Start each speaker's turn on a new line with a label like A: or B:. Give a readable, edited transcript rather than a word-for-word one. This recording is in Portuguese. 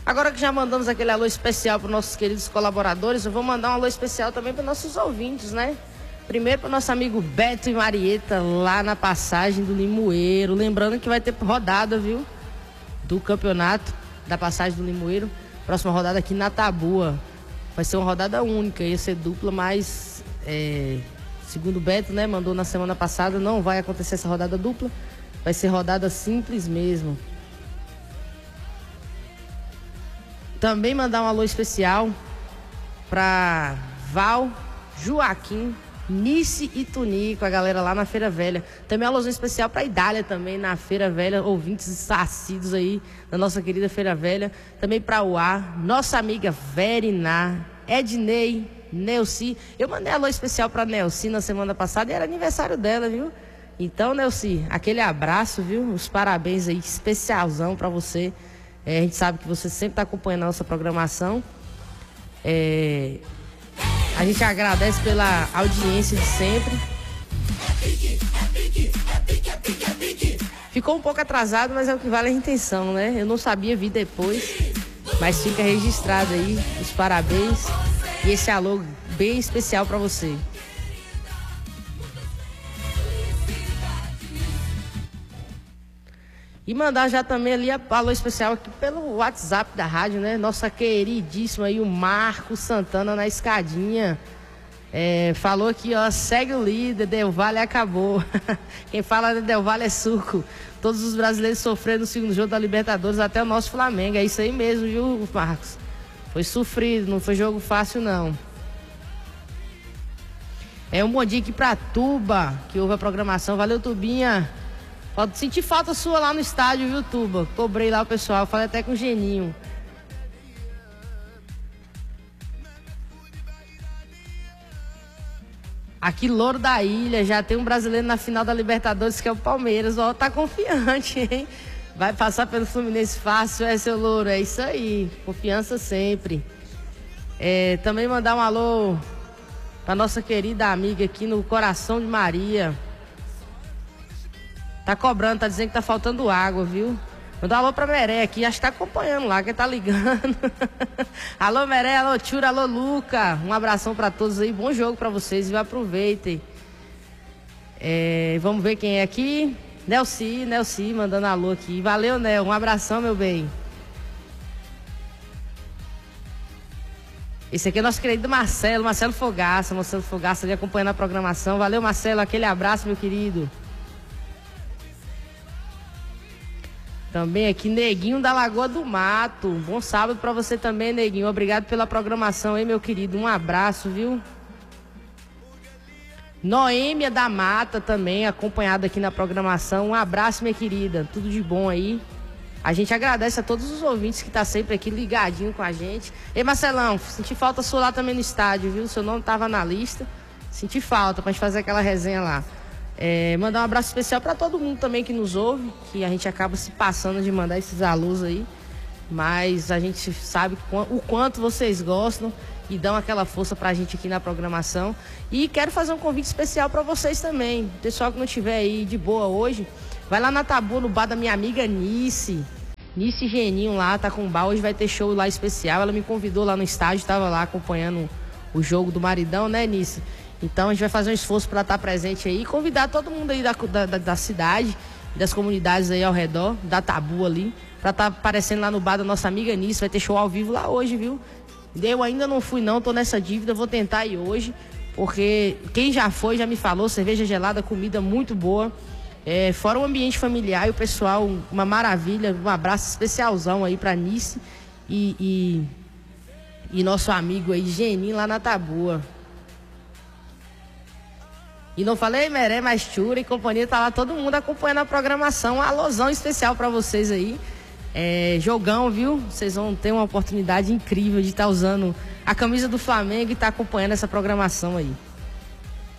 A: Agora que já mandamos aquele alô especial para os nossos queridos colaboradores, eu vou mandar um alô especial também para nossos ouvintes, né? Primeiro para o nosso amigo Beto e Marieta, lá na passagem do Limoeiro. Lembrando que vai ter rodada, viu? Do campeonato da passagem do Limoeiro. Próxima rodada aqui na Tabua. Vai ser uma rodada única, ia ser dupla, mas segundo o Beto, né, mandou na semana passada, não vai acontecer essa rodada dupla. Vai ser rodada simples mesmo. Também mandar um alô especial para Val, Joaquim, Nice e Tunico, a galera lá na Feira Velha. Também um alôzinho especial para a Idália também na Feira Velha, ouvintes assíduos aí da nossa querida Feira Velha. Também para o Ar, nossa amiga Veriná, Ednei, Neuci. Eu mandei alô especial para Neuci na semana passada e era aniversário dela, viu? Então, Neuci, aquele abraço, viu? Os parabéns aí, especialzão para você. A gente sabe que você sempre está acompanhando a nossa programação. A gente agradece pela audiência de sempre. Ficou um pouco atrasado, mas é o que vale a intenção, né? Eu não sabia vir depois, mas fica registrado aí os parabéns e esse alô bem especial para você. E mandar já também ali a alô especial aqui pelo WhatsApp da rádio, né? Nossa queridíssima aí, o Marco Santana na escadinha. Falou aqui, ó, segue o líder, Del Valle acabou. Quem fala de Del Valle é suco. Todos os brasileiros sofreram no segundo jogo da Libertadores, até o nosso Flamengo. É isso aí mesmo, viu, Marcos? Foi sofrido, não foi jogo fácil, não. Um bom dia aqui pra Tuba, que ouve a programação. Valeu, Tubinha. Senti falta sua lá no estádio, viu, Tuba? Cobrei lá o pessoal, falei até com o Geninho. Aqui, Louro da Ilha, já tem um brasileiro na final da Libertadores, que é o Palmeiras. Ó, tá confiante, hein? Vai passar pelo Fluminense fácil, seu Louro? É isso aí, confiança sempre. Também mandar um alô pra nossa querida amiga aqui no Coração de Maria. Tá cobrando, tá dizendo que tá faltando água, viu? Mandar um alô pra Meré aqui, acho que tá acompanhando lá, quem tá ligando. Alô Meré, alô Tchura, alô Luca. Um abração pra todos aí, bom jogo pra vocês, viu? Aproveitem. Vamos ver quem é aqui. Nelci, mandando alô aqui. Valeu, Nel, um abração, meu bem. Esse aqui é nosso querido Marcelo Fogaça ali acompanhando a programação. Valeu, Marcelo, aquele abraço, meu querido. Também aqui, Neguinho da Lagoa do Mato. Bom sábado pra você também, Neguinho. Obrigado pela programação aí, meu querido. Um abraço, viu? Noêmia da Mata também, acompanhada aqui na programação. Um abraço, minha querida. Tudo de bom aí. A gente agradece a todos os ouvintes que tá sempre aqui ligadinho com a gente. Ei, Marcelão, senti falta sua lá também no estádio, viu? Seu nome tava na lista. Senti falta pra gente fazer aquela resenha lá. Mandar um abraço especial para todo mundo também que nos ouve, que a gente acaba se passando de mandar esses alôs aí, mas a gente sabe o quanto vocês gostam e dão aquela força pra gente aqui na programação. E quero fazer um convite especial para vocês também, pessoal que não estiver aí de boa hoje, vai lá na Tabu, no bar da minha amiga Nice Geninho lá, tá com o bar, hoje vai ter show lá especial, ela me convidou lá no estádio, tava lá acompanhando o jogo do Maridão, né, Nice? Então a gente vai fazer um esforço para estar presente aí e convidar todo mundo aí da cidade, das comunidades aí ao redor, da Tabu ali, para estar aparecendo lá no bar da nossa amiga Nice. Vai ter show ao vivo lá hoje, viu? Eu ainda não fui não, tô nessa dívida, vou tentar ir hoje, porque quem já foi já me falou, cerveja gelada, comida muito boa, fora o ambiente familiar e o pessoal, uma maravilha. Um abraço especialzão aí para Nice e nosso amigo aí, Geninho, lá na Tabua. E não falei, Meré, mas Tchura e companhia, tá lá todo mundo acompanhando a programação. Um alôzão especial pra vocês aí. Jogão, viu? Vocês vão ter uma oportunidade incrível de estar usando a camisa do Flamengo e estar acompanhando essa programação aí.